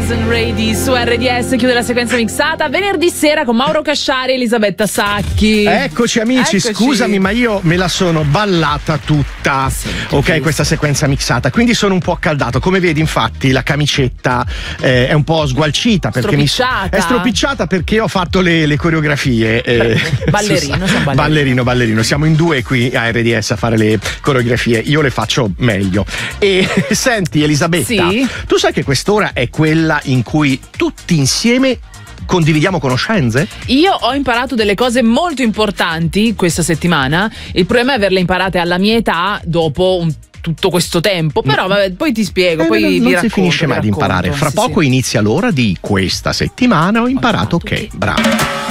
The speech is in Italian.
Wasn't Ready su RDS, chiude la sequenza mixata venerdì sera con Mauro Casciari e Elisabetta Sacchi. Eccoci amici, Eccoci. scusami ma io me la sono ballata tutta, ok, questa sequenza mixata, quindi sono un po' accaldato, come vedi infatti la camicetta è un po' sgualcita perché è stropicciata perché ho fatto le coreografie. Ballerino, siamo in due qui a RDS a fare le coreografie, io le faccio meglio. E senti Elisabetta, sì? Tu sai che quest'ora è quella in cui tutti insieme condividiamo conoscenze? Io ho imparato delle cose molto importanti questa settimana. Il problema è averle imparate alla mia età dopo tutto questo tempo. Però vabbè, poi ti spiego. Poi non si finisce mai di imparare. Fra poco inizia l'ora di questa settimana ho imparato che. Bravo.